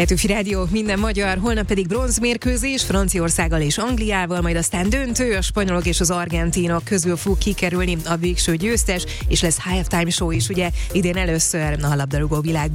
Petőfi Rádió, minden magyar, holnap pedig bronzmérkőzés Franciaországgal és Angliával, majd aztán döntő, a spanyolok és az argentinok közül fog kikerülni a végső győztes, és lesz halftime show is, ugye idén először a labdarúgó világban.